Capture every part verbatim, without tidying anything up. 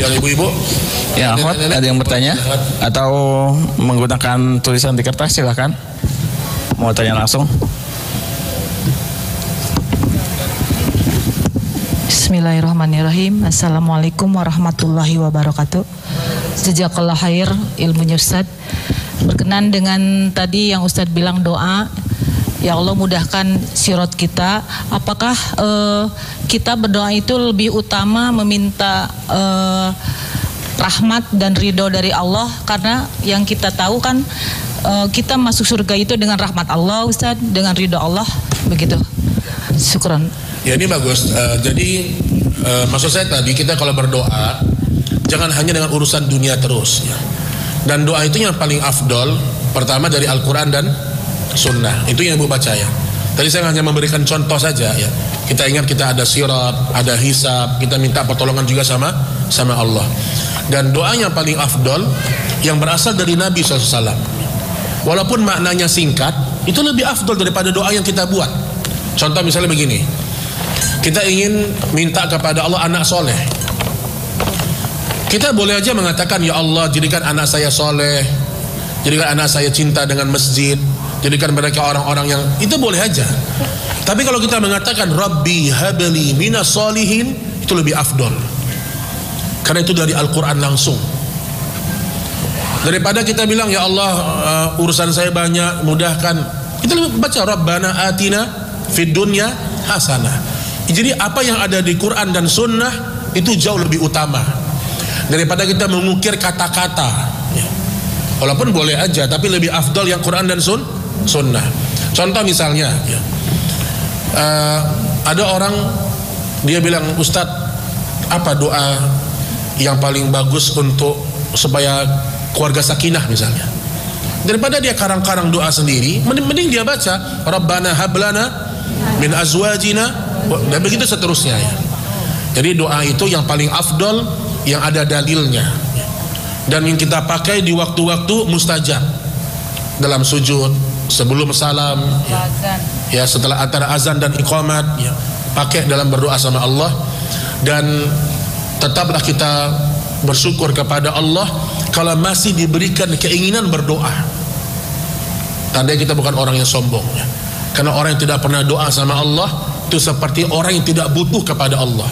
Yang ibu-ibu? Ya, Ahmad, ada yang bertanya atau menggunakan tulisan di kertas, silahkan. Mau tanya langsung? Bismillahirrahmanirrahim. Assalamualaikum warahmatullahi wabarakatuh. Jazakallah khair ilmunya Ustaz. Berkenan dengan tadi yang Ustaz bilang doa, ya Allah mudahkan sirat kita. Apakah uh, kita berdoa itu lebih utama meminta uh, rahmat dan ridho dari Allah? Karena yang kita tahu kan uh, kita masuk surga itu dengan rahmat Allah Ustaz, dengan ridho Allah, begitu. Syukran. Ya, ini bagus. Uh, jadi uh, maksud saya tadi, kita kalau berdoa jangan hanya dengan urusan dunia terus ya. Dan doa itu yang paling afdol pertama dari Al-Quran dan Sunnah. Itu yang ibu baca ya. Tadi saya hanya memberikan contoh saja ya. Kita ingat kita ada sirat, ada hisab, kita minta pertolongan juga sama sama Allah. Dan doa yang paling afdol yang berasal dari Nabi shallallahu alaihi wasallam, walaupun maknanya singkat, itu lebih afdol daripada doa yang kita buat. Contoh misalnya begini, kita ingin minta kepada Allah anak soleh. Kita boleh aja mengatakan, ya Allah jadikan anak saya soleh, jadikan anak saya cinta dengan masjid, jadikan mereka orang-orang yang, itu boleh aja. Tapi kalau kita mengatakan Rabbi habli minas solihin, itu lebih afdol, karena itu dari Al-Quran langsung. Daripada kita bilang ya Allah uh, urusan saya banyak, mudahkan, kita lebih baca Rabbana atina fid dunya hasanah. Jadi apa yang ada di Quran dan Sunnah itu jauh lebih utama daripada kita mengukir kata-kata ya. Walaupun boleh aja, tapi lebih afdal yang Quran dan sun, Sunnah. Contoh misalnya ya, uh, ada orang dia bilang, Ustadz, apa doa yang paling bagus untuk supaya keluarga sakinah misalnya? Daripada dia karang-karang doa sendiri, mending, mending dia baca Rabbana hablana min azwajina, dan begitu seterusnya ya. Jadi doa itu yang paling afdol, yang ada dalilnya, dan yang kita pakai di waktu-waktu mustajab, dalam sujud, sebelum salam ya, ya setelah antara azan dan iqamat ya, pakai dalam berdoa sama Allah. Dan tetaplah kita bersyukur kepada Allah kalau masih diberikan keinginan berdoa. Tandanya kita bukan orang yang sombong ya. Karena orang yang tidak pernah doa sama Allah itu seperti orang yang tidak butuh kepada Allah.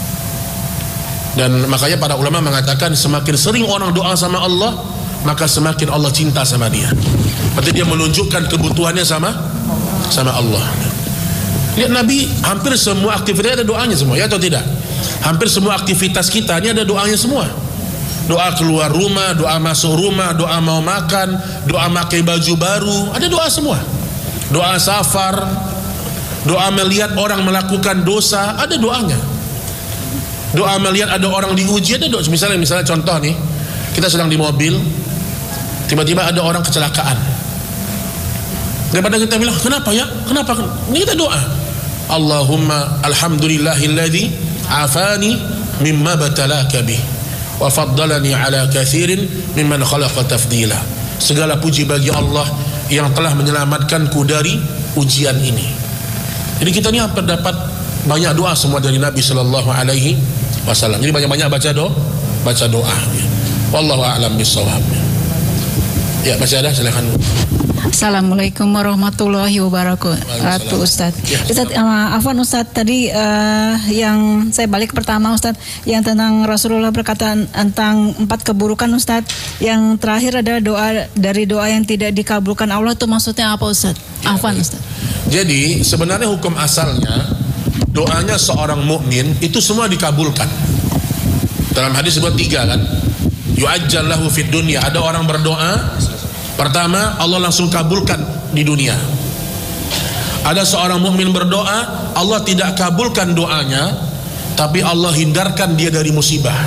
Dan makanya para ulama mengatakan semakin sering orang doa sama Allah, maka semakin Allah cinta sama dia. Berarti dia menunjukkan kebutuhannya sama sama Allah. Lihat Nabi, hampir semua aktivitasnya ada doanya semua, ya atau tidak? Hampir semua aktivitas kita ini ada doanya semua. Doa keluar rumah, doa masuk rumah, doa mau makan, doa pakai baju baru, ada doa semua. Doa safar, doa melihat orang melakukan dosa, ada doanya. Doa melihat ada orang diuji, ada doa. Misalnya, misalnya contoh nih, kita sedang di mobil, tiba-tiba ada orang kecelakaan. Daripada kita bilang, kenapa ya? Kenapa? Ini kita doa. Allahumma alhamdulillahilladzi afani mimma batalaka bih wa faddalani ala kathirin mimman khalaqa tafdila. Segala puji bagi Allah yang telah menyelamatkanku dari ujian ini. Jadi kita ini hampir dapat banyak doa semua dari Nabi sallallahu alaihi wasallam. Jadi banyak-banyak baca doa, baca doa. Wallahu a'lam bissawab. Ya, masih ada, silakan. Assalamualaikum warahmatullahi wabarakatuh, Ustaz. Ya, Ustaz, uh, Afwan Ustaz, tadi uh, yang saya balik pertama Ustaz, yang tentang Rasulullah berkata tentang empat keburukan Ustaz. Yang terakhir ada doa dari doa yang tidak dikabulkan Allah, itu maksudnya apa Ustaz? Ya, Afwan Ustaz. Jadi sebenarnya hukum asalnya doanya seorang mukmin itu semua dikabulkan. Dalam hadis sebut tiga kan, yu'ajjal lahu fid dunya. Ada orang berdoa, pertama Allah langsung kabulkan di dunia. Ada seorang mukmin berdoa, Allah tidak kabulkan doanya, tapi Allah hindarkan dia dari musibah.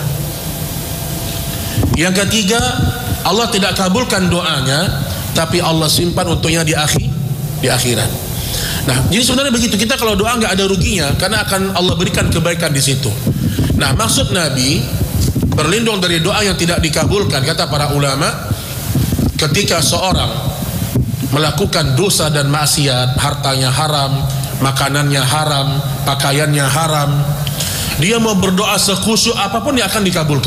Yang ketiga, Allah tidak kabulkan doanya, tapi Allah simpan untuknya di akhir di akhirat. Nah, jadi sebenarnya begitu, kita kalau doa nggak ada ruginya, karena akan Allah berikan kebaikan di situ. Nah, maksud Nabi berlindung dari doa yang tidak dikabulkan, kata para ulama, ketika seorang melakukan dosa dan maksiat, hartanya haram, makanannya haram, pakaiannya haram, dia mau berdoa sekhusyuk apapun yang akan dikabulkan.